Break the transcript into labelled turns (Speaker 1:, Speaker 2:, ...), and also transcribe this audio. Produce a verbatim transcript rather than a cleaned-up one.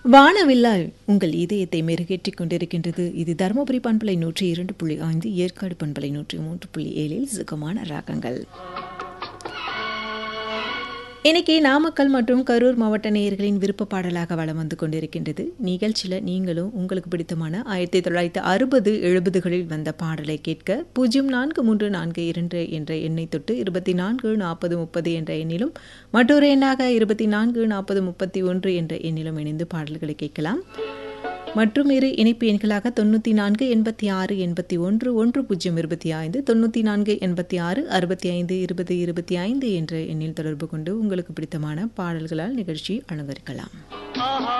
Speaker 1: வானவில்லாய் உங்கள் இதயத்தை மெருகேற்றிக் கொண்டிருக்கின்றது. இது தருமபுரி பண்பலை நூற்றி இரண்டு புள்ளி ஐந்து, ஏற்காடு பண்பலை நூற்றி மூன்று புள்ளி ஏழில் சுகமான ராகங்கள். இன்னைக்கு நாமக்கல் மற்றும் கரூர் மாவட்ட நேயர்களின் விருப்ப பாடலாக வலம் வந்து கொண்டிருக்கின்றது. நிகழ்ச்சியில் நீங்களும் உங்களுக்கு பிடித்தமான ஆயிரத்தி தொள்ளாயிரத்தி அறுபது எழுபதுகளில் வந்த பாடலை கேட்க பூஜ்ஜியம் நான்கு மூன்று நான்கு இரண்டு என்ற எண்ணை தொட்டு இருபத்தி நான்கு நாற்பது முப்பது என்ற எண்ணிலும் மற்றொரு எண்ணாக இருபத்தி நான்கு நாற்பது முப்பத்தி ஒன்று என்ற எண்ணிலும் இணைந்து பாடல்களை கேட்கலாம். மற்றும் இரு இணைப்பு எண்களாக தொண்ணூற்றி நான்கு எண்பத்தி ஆறு எண்பத்தி ஒன்று ஒன்று பூஜ்ஜியம் இருபத்தி ஐந்து, தொண்ணூற்றி நான்கு எண்பத்தி ஆறு அறுபத்தி ஐந்து இருபது இருபத்தி ஐந்து என்ற எண்ணில் தொடர்பு கொண்டு உங்களுக்கு பிடித்தமான பாடல்களால் நிகழ்ச்சி அலங்கரிக்கலாம்.